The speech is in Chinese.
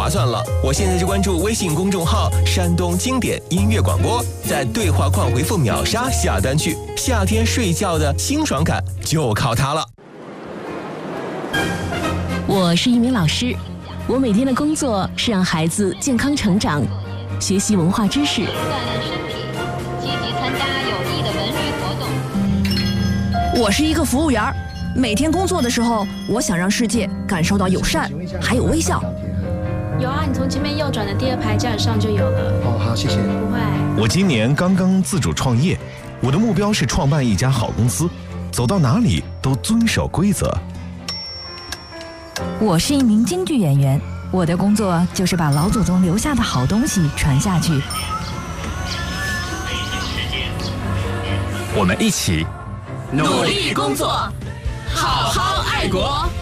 划算了。我现在就关注微信公众号“山东经典音乐广播”，在对话框回复“秒杀”下单去。夏天睡觉的清爽感就靠它了。 我是一名老师，我每天的工作是让孩子健康成长，学习文化知识， 锻炼身体，积极参加有益的文娱活动。 我是一个服务员，每天工作的时候，我想让世界感受到友善，还有微笑。 有啊，你从前面右转的第2排架子上就有了。 哦，好，谢谢。 不会。 我今年刚刚自主创业，我的目标是创办一家好公司，走到哪里都遵守规则。 我是一名京剧演员，我的工作就是把老祖宗留下的好东西传下去。 我们一起努力工作，好好爱国。